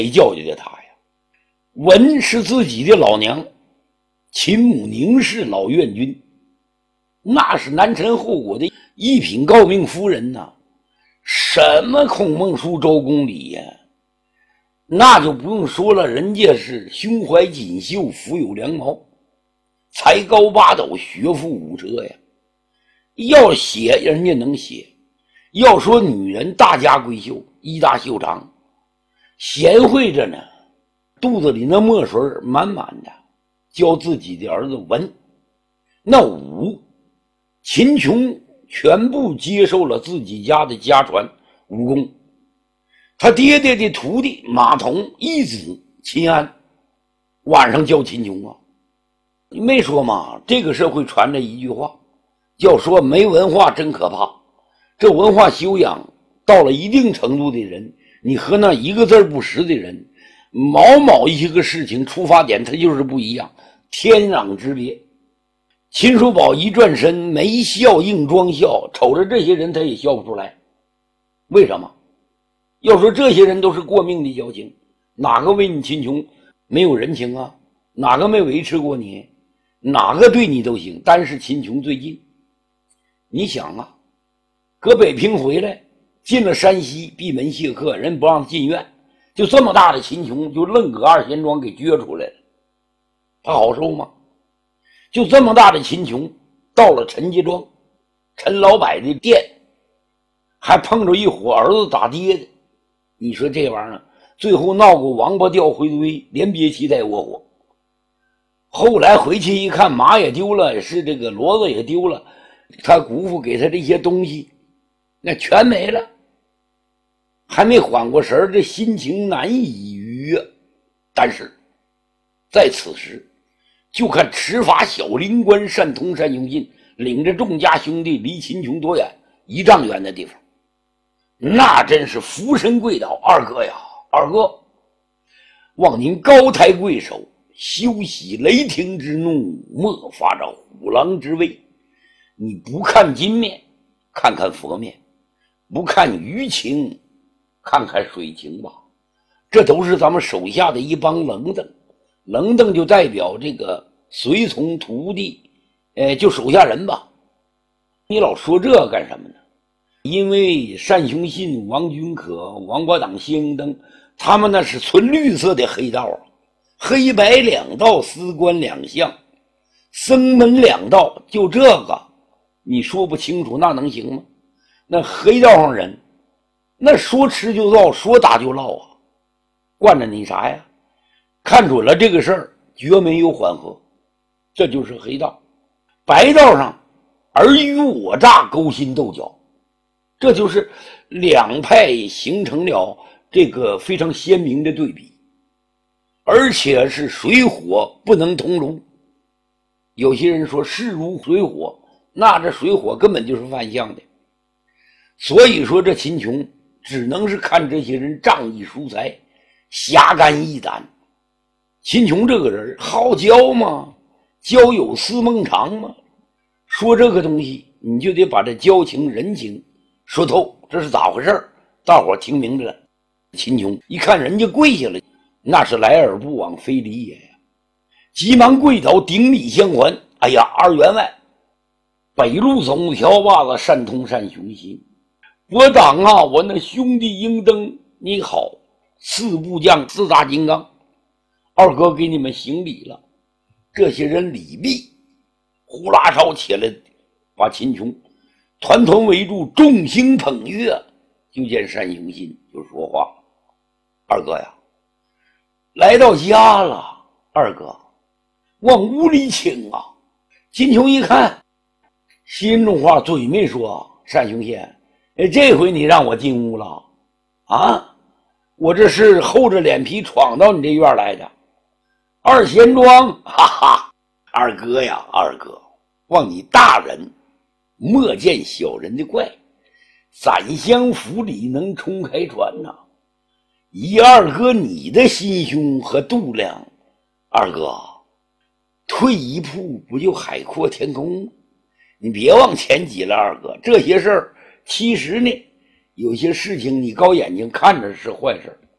谁教育的他呀？文是自己的老娘，秦母宁氏老院君，那是南陈后国的一品诰命夫人呐。什么孔孟书周公礼呀，那就不用说了，人家是胸怀锦绣，腹有良毛，才高八斗，学富五车呀。要写人家能写，要说女人大家闺秀，衣大袖长，贤惠着呢，肚子里那墨水满满的，教自己的儿子文。那武，秦琼全部接受了自己家的家传武功。他爹爹的徒弟马童一子秦安晚上教秦琼啊。没说嘛，这个社会传着一句话，叫说没文化真可怕。这文化修养到了一定程度的人，你和那一个字不识的人，某一些个事情出发点它就是不一样，天壤之别。秦叔宝一转身，没笑硬装笑，瞅着这些人他也笑不出来。为什么？要说这些人都是过命的交情，哪个为你秦琼没有人情啊？哪个没维持过你？哪个对你都行，但是秦琼最近，你想啊，搁北平回来，进了山西闭门谢客，人不让进院，就这么大的秦琼就愣搁二贤庄给撅出来了，他好受吗？就这么大的秦琼到了陈家庄，陈老柏的店，还碰着一伙儿子打爹的，你说这玩意儿最后闹个王八掉灰堆，连憋气带窝火。后来回去一看，马也丢了，是这个骡子也丢了，他姑父给他这些东西那全没了，还没缓过神儿，这心情难以已喻啊。但是在此时，就看持法小灵官单通单雄信领着众家兄弟离秦琼多远，1丈远的地方，那真是俯身跪倒：二哥呀，二哥，望您高抬贵手，休息雷霆之怒，莫发着虎狼之威。你不看金面，看看佛面；不看鱼情，看看水情吧。这都是咱们手下的一帮愣登，愣登就代表这个随从徒弟，就手下人吧。你老说这干什么呢？因为单雄信、王君可、王八党谢英登，他们那是纯绿色的黑道啊，黑白两道，司官两相，僧门两道，就这个你说不清楚那能行吗？那黑道上人那说吃就造，说打就唠啊，惯着你啥呀？看准了这个事儿，绝没有缓和，这就是黑道。白道上尔虞我诈，勾心斗角，这就是两派形成了这个非常鲜明的对比，而且是水火不能同炉。有些人说势如水火，那这水火根本就是反向的。所以说这秦琼只能是看这些人仗义疏财，侠肝义胆。秦琼这个人好交吗？交友思孟尝吗？说这个东西你就得把这交情人情说透，这是咋回事？大伙听明白了。秦琼一看人家跪下了，那是来而不往非礼也呀，急忙跪倒顶礼相还。哎呀，二员外，北路总条把子单通单雄信，我党啊，我那兄弟英登你好，四部将四大金刚，二哥给你们行礼了。这些人礼毕，呼啦烧起来，把秦琼团团围住，众星捧月。就见单雄信就说话：二哥呀，来到家了，二哥往屋里请啊。秦琼一看，心中话嘴没说：单雄信，这回你让我进屋了啊？我这是厚着脸皮闯到你这院来的。二贤庄，哈哈，二哥呀，二哥，望你大人莫见小人的怪，攒香府里能冲开船呐。以二哥你的心胸和度量，二哥退一步不就海阔天空？你别往前挤了，二哥，这些事儿其实呢，有些事情你高眼睛看着是坏事，